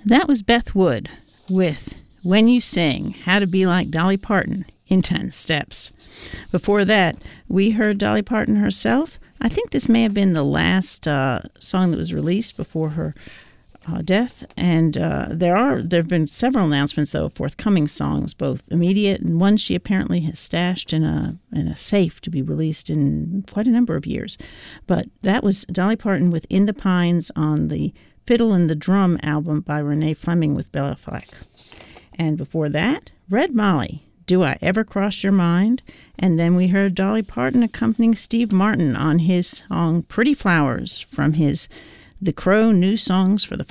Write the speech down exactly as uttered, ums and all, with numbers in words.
That was Beth Wood with When You Sing, How to Be Like Dolly Parton in ten steps. Before that, we heard Dolly Parton herself. I think this may have been the last uh, song that was released before her uh, death. And uh, there are there have been several announcements, though, of forthcoming songs, both immediate and one she apparently has stashed in a in a safe to be released in quite a number of years. But that was Dolly Parton with In the Pines on the Fiddle and the Drum album by Renee Fleming with Bella Fleck. And before that, Red Molly, Do I Ever Cross Your Mind? And then we heard Dolly Parton accompanying Steve Martin on his song Pretty Flowers from his The Crow New Songs for the